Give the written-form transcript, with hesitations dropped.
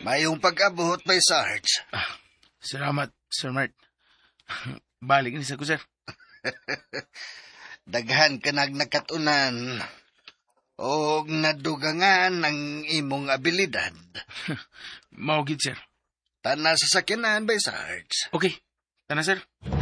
Mayong pag-abot, may Sarge. Salamat, Sir Mart. Balik ni sa ko, sir. Daghan ka nakatunan. O nadugangan ang imong abilidad. Maugid, sir. Tana sa sakyanan, may Sarge. Okay, tana, sir.